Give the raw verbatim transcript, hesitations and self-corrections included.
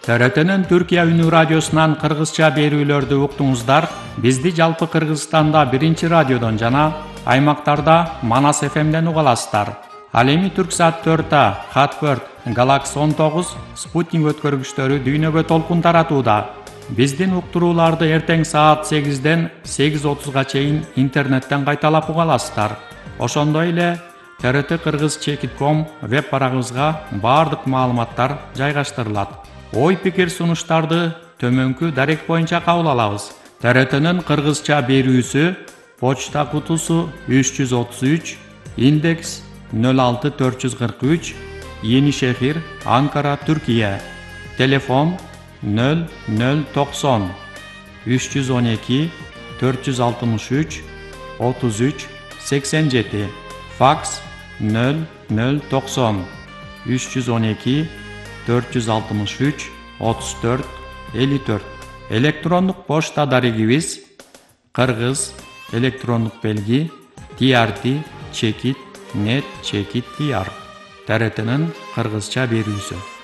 Т Р Т'нин Түркия үнү радиосунан кыргызча берүүлөрдү уктуңуздар. Бизди жалпы Кыргызстанда биринчи радиодон жана аймактарда Манас эф эмден уга аласыздар. Ал эми Түрксат төрт А, Хатберт, Галакс он тогуз, Спутник өткөргүчтөрү дүйнөгө толкун таратууда. Биздин уктурууларды эртең саат сегизден сегиз отузга чейин интернеттен кайталап уга аласыздар. Ошондой эле Т Р Т кыргыз чекит ком веб барагыбызга баардык маалыматтар жайгаштырылат. Ой-пикир сунуштарды төмөнкү дарек боюнча кабыл алабыз. Т Р Т'нин кыргызча берүүсү почта кутусу үч жүз отуз үч, индекс нөл алты төрт жүз кырк үч, Yeni Şehir, Ankara, Türkiye. Telefon nol nol doksan üç yüz on iki dört yüz altmış üç otuz üç seksen yedi. Fax nol nol doksan üç yüz on iki dört yüz altmış üç otuz dört elli dört. Elektronluk poçta darigimiz Kırgız elektronluk belgi T R T Çekit net Çekit diyar. T R T'nin Kırgızça berүүsü.